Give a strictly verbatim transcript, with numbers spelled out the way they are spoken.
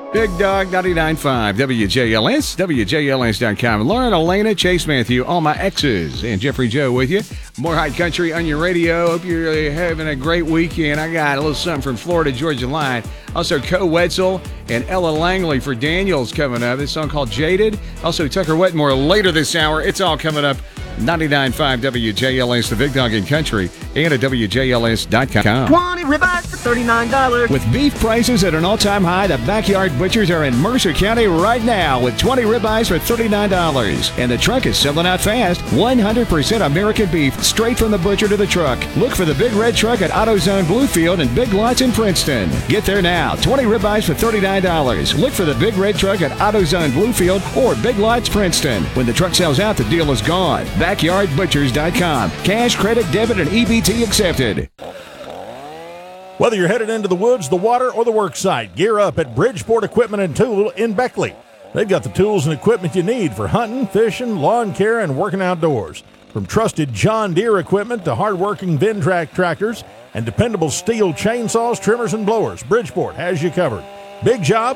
Big Dog ninety-nine point five, W J L S, W J L S dot com. Lauren, Elena, Chase Matthew, all my exes, and Jeffrey Joe with you. More Hot Country on your radio. Hope you're having a great weekend. I got a little something from Florida Georgia Line. Also, Co Wetzel and Ella Langley for Daniels coming up. This song called Jaded. Also, Tucker Wetmore later this hour. It's all coming up. ninety-nine point five W J L S, the Big Dog in Country, and at W J L S dot com. twenty ribeyes for thirty-nine dollars. With beef prices at an all-time high, the Backyard Butchers are in Mercer County right now with twenty ribeyes for thirty-nine dollars. And the truck is selling out fast. one hundred percent American beef, straight from the butcher to the truck. Look for the Big Red Truck at AutoZone Bluefield and Big Lots in Princeton. Get there now. twenty ribeyes for thirty-nine dollars. Look for the Big Red Truck at AutoZone Bluefield or Big Lots Princeton. When the truck sells out, the deal is gone. backyard butchers dot com. Cash, credit, debit, and E B T accepted. Whether you're headed into the woods, the water, or the work site, gear up at Bridgeport Equipment and Tool in Beckley. They've got the tools and equipment you need for hunting, fishing, lawn care, and working outdoors. From trusted John Deere equipment to hard-working Ventrac tractors and dependable steel chainsaws, trimmers, and blowers, Bridgeport has you covered. Big job,